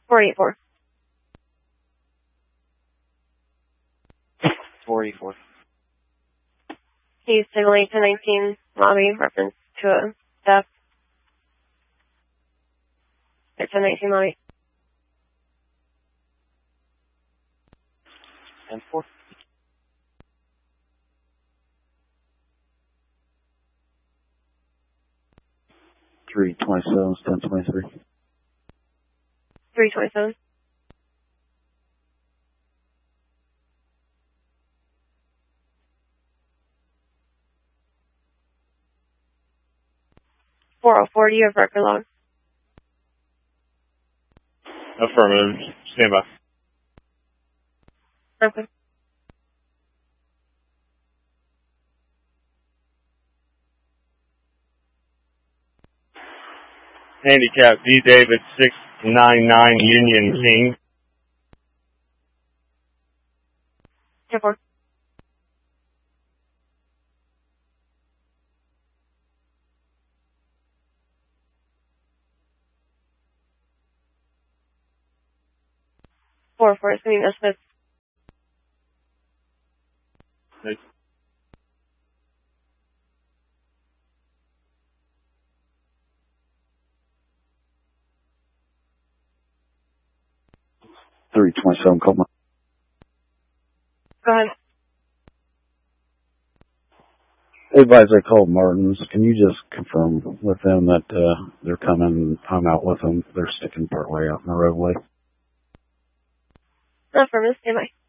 484. 484. He's signaling to 19 lobby, reference to a theft. It's a 19 lobby. 10-4. Three 27s, 1023. 327. $404, do you have record log? Affirmative. Stand by. Okay. Handicap D. David 699 Union King. 10-4. It's going to be Miss Smith. Thanks. Three 27, call my. Go ahead. Hey, advise I called Martin's. Can you just confirm with them that they're coming? I'm out with them. They're sticking part way out in the roadway. Affirmative. Stand by.